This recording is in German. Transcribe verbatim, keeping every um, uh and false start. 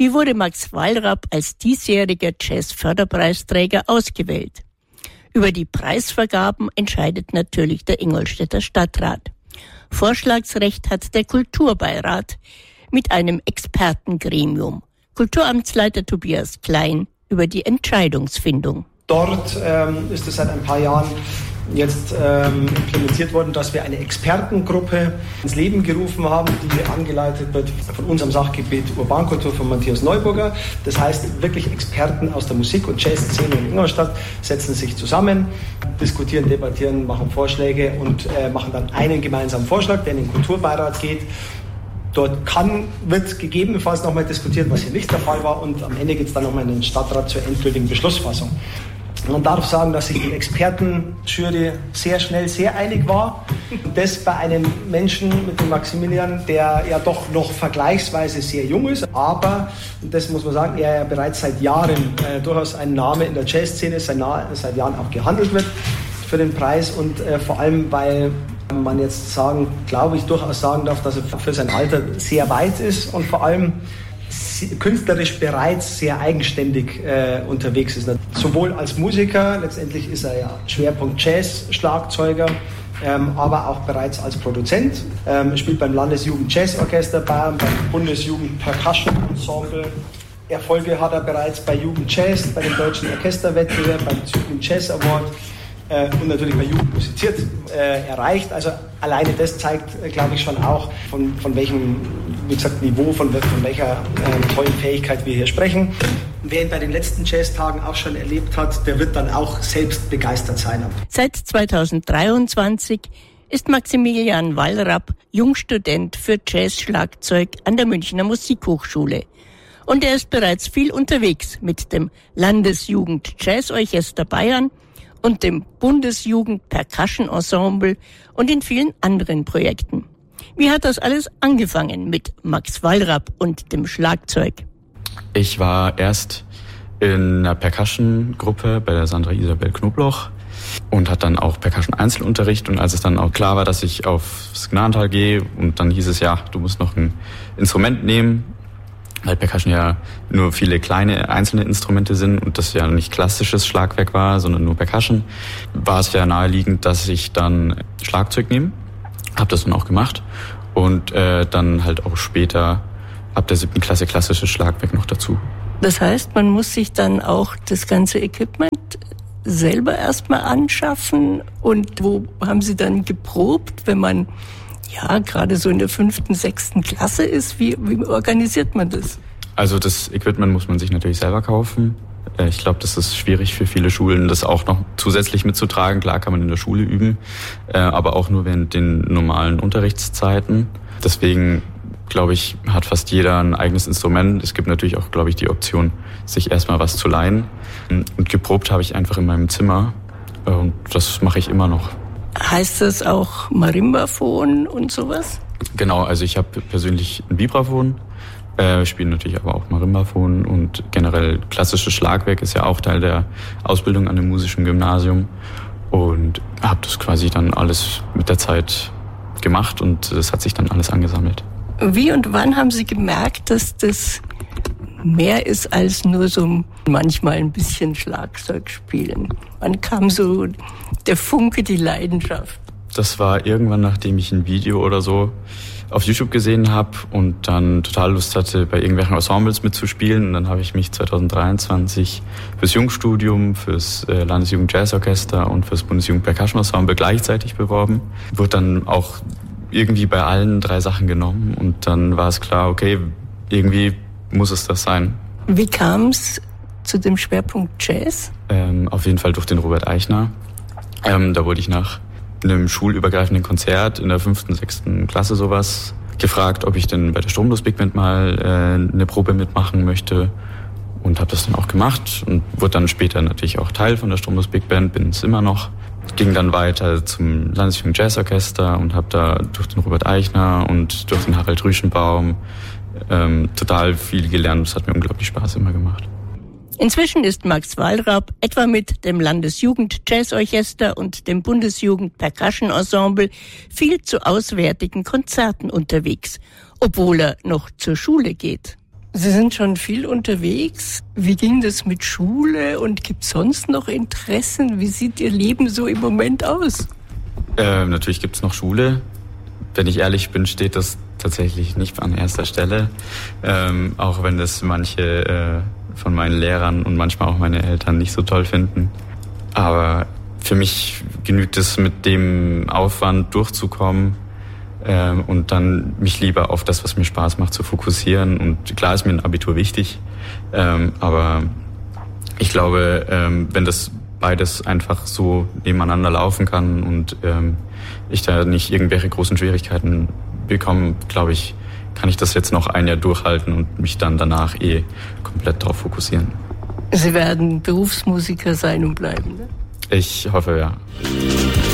Wie wurde Max Wallrapp als diesjähriger Jazz-Förderpreisträger ausgewählt? Über die Preisvergaben entscheidet natürlich der Ingolstädter Stadtrat. Vorschlagsrecht hat der Kulturbeirat mit einem Expertengremium. Kulturamtsleiter Tobias Klein über die Entscheidungsfindung. Dort ähm, ist es seit ein paar Jahren jetzt ähm, implementiert worden, dass wir eine Expertengruppe ins Leben gerufen haben, die angeleitet wird von unserem Sachgebiet Urbankultur von Matthias Neuburger. Das heißt, wirklich Experten aus der Musik- und Jazzszene in Ingolstadt setzen sich zusammen, diskutieren, debattieren, machen Vorschläge und äh, machen dann einen gemeinsamen Vorschlag, der in den Kulturbeirat geht. Dort kann, wird gegebenenfalls nochmal diskutiert, was hier nicht der Fall war, und am Ende geht es dann nochmal in den Stadtrat zur endgültigen Beschlussfassung. Man darf sagen, dass sich die Expertenjury sehr schnell sehr einig war. Und das bei einem Menschen mit dem Maximilian, der ja doch noch vergleichsweise sehr jung ist, aber, das muss man sagen, er ja bereits seit Jahren äh, durchaus ein Name in der Jazzszene ist, seit, seit Jahren auch gehandelt wird für den Preis, und äh, vor allem, weil man jetzt sagen, glaube ich, durchaus sagen darf, dass er für sein Alter sehr weit ist und vor allem künstlerisch bereits sehr eigenständig äh, unterwegs ist. Sowohl als Musiker, letztendlich ist er ja Schwerpunkt Jazz, Schlagzeuger, ähm, aber auch bereits als Produzent. Ähm, spielt beim Landesjugend-Jazz-Orchester Bayern, beim Bundesjugend-Percussion-Ensemble. Erfolge hat er bereits bei Jugend Jazz, bei dem Deutschen Orchesterwettbewerb, beim Jugend Jazz Award äh, und natürlich bei Jugend musiziert äh, erreicht. Also alleine das zeigt, äh, glaube ich, schon auch, von, von welchem, wie gesagt, Niveau, von, von welcher äh, tollen Fähigkeit wir hier sprechen. Wer ihn bei den letzten Jazztagen auch schon erlebt hat, der wird dann auch selbst begeistert sein. Seit zweitausenddreiundzwanzig ist Maximilian Wallrapp Jungstudent für Jazz-Schlagzeug an der Münchner Musikhochschule. Und er ist bereits viel unterwegs mit dem Landesjugend-Jazz-Orchester Bayern und dem Bundesjugend-Percussion-Ensemble und in vielen anderen Projekten. Wie hat das alles angefangen mit Max Wallrapp und dem Schlagzeug? Ich war erst in einer Percussion-Gruppe bei der Sandra Isabel Knobloch und hatte dann auch Percussion-Einzelunterricht. Und als es dann auch klar war, dass ich aufs Gnadental gehe, und dann hieß es, ja, du musst noch ein Instrument nehmen, weil Percussion ja nur viele kleine einzelne Instrumente sind und das ja nicht klassisches Schlagwerk war, sondern nur Percussion, war es ja naheliegend, dass ich dann Schlagzeug nehme. Hab das dann auch gemacht und äh, dann halt auch später ab der siebten Klasse klassisches Schlagwerk noch dazu. Das heißt, man muss sich dann auch das ganze Equipment selber erstmal anschaffen, und wo haben Sie dann geprobt, wenn man ja gerade so in der fünften, sechsten Klasse ist? Wie, wie organisiert man das? Also das Equipment muss man sich natürlich selber kaufen. Ich glaube, das ist schwierig für viele Schulen, das auch noch zusätzlich mitzutragen. Klar kann man in der Schule üben, aber auch nur während den normalen Unterrichtszeiten. Deswegen, glaube ich, hat fast jeder ein eigenes Instrument. Es gibt natürlich auch, glaube ich, die Option, sich erstmal was zu leihen. Und geprobt habe ich einfach in meinem Zimmer. Und das mache ich immer noch. Heißt das auch Marimbaphon und sowas? Genau, also ich habe persönlich ein Vibraphon. Wir spielen natürlich aber auch Marimbaphon, und generell klassisches Schlagwerk ist ja auch Teil der Ausbildung an dem musischen Gymnasium, und habe das quasi dann alles mit der Zeit gemacht und das hat sich dann alles angesammelt. Wie und wann haben Sie gemerkt, dass das mehr ist als nur so manchmal ein bisschen Schlagzeug spielen? Wann kam so der Funke, die Leidenschaft? Das war irgendwann, nachdem ich ein Video oder so auf YouTube gesehen habe und dann total Lust hatte, bei irgendwelchen Ensembles mitzuspielen. Und dann habe ich mich zweitausenddreiundzwanzig fürs Jungstudium, fürs Landesjugend-Jazz-Orchester und fürs Bundesjugend-Percussion-Ensemble gleichzeitig beworben. Wurde dann auch irgendwie bei allen drei Sachen genommen, und dann war es klar, okay, irgendwie muss es das sein. Wie kam es zu dem Schwerpunkt Jazz? Ähm, auf jeden Fall durch den Robert Eichner. Ähm, da wurde ich nach einem schulübergreifenden Konzert in der fünften, sechsten Klasse sowas gefragt, ob ich denn bei der Stromlos Big Band mal äh, eine Probe mitmachen möchte, und habe das dann auch gemacht und wurde dann später natürlich auch Teil von der Stromlos Big Band, bin es immer noch. Ging dann weiter zum Landesjugend Jazz Orchester und habe da durch den Robert Eichner und durch den Harald Rüschenbaum ähm, total viel gelernt. Das hat mir unglaublich Spaß immer gemacht. Inzwischen ist Max Wallrapp etwa mit dem Landesjugend-Jazz-Orchester und dem Bundesjugend-Percussion-Ensemble viel zu auswärtigen Konzerten unterwegs, obwohl er noch zur Schule geht. Sie sind schon viel unterwegs. Wie ging das mit Schule und gibt es sonst noch Interessen? Wie sieht Ihr Leben so im Moment aus? Äh, natürlich gibt es noch Schule. Wenn ich ehrlich bin, steht das tatsächlich nicht an erster Stelle. Ähm, auch wenn das manche äh, von meinen Lehrern und manchmal auch meine Eltern nicht so toll finden. Aber für mich genügt es, mit dem Aufwand durchzukommen ähm, und dann mich lieber auf das, was mir Spaß macht, zu fokussieren. Und klar ist mir ein Abitur wichtig, ähm, aber ich glaube, ähm, wenn das beides einfach so nebeneinander laufen kann und ähm, ich da nicht irgendwelche großen Schwierigkeiten bekomme, glaube ich, kann ich das jetzt noch ein Jahr durchhalten und mich dann danach eh komplett darauf fokussieren. Sie werden Berufsmusiker sein und bleiben, ne? Ich hoffe, ja.